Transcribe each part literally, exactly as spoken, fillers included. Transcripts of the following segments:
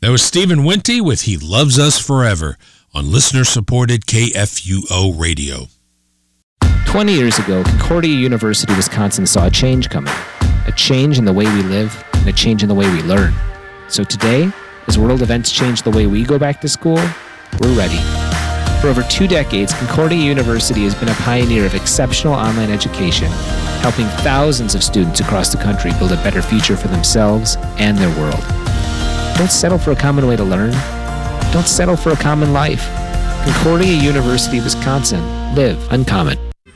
That was Stephen Wente with He Loves Us Forever on listener-supported K F U O Radio. twenty years ago, Concordia University, Wisconsin saw a change coming. A change in the way we live and a change in the way we learn. So today, as world events change the way we go back to school, we're ready. For over two decades, Concordia University has been a pioneer of exceptional online education, helping thousands of students across the country build a better future for themselves and their world. Don't settle for a common way to learn. Don't settle for a common life. Concordia University, Wisconsin. Live uncommon.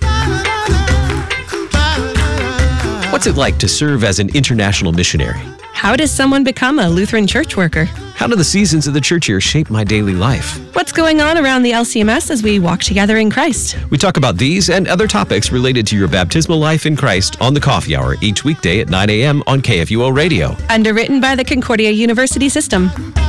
What's it like to serve as an international missionary? How does someone become a Lutheran church worker? How do the seasons of the church year shape my daily life? What's going on around the L C M S as we walk together in Christ? We talk about these and other topics related to your baptismal life in Christ on the Coffee Hour each weekday at nine a.m. on K F U O Radio. Underwritten by the Concordia University System.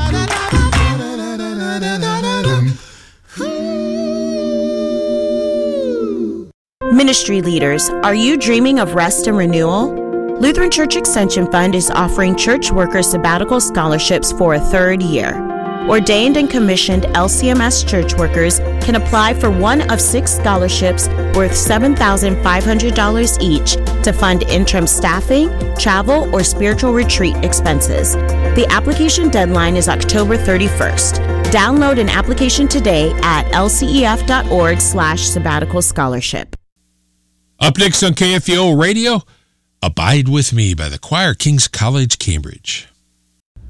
Ministry leaders, are you dreaming of rest and renewal? Lutheran Church Extension Fund is offering church worker sabbatical scholarships for a third year. Ordained and commissioned L C M S church workers can apply for one of six scholarships worth seven thousand five hundred dollars each to fund interim staffing, travel, or spiritual retreat expenses. The application deadline is October thirty-first. Download an application today at lcef.org slash sabbatical scholarship. Up next on K F U O Radio, Abide With Me by the Choir King's College, Cambridge.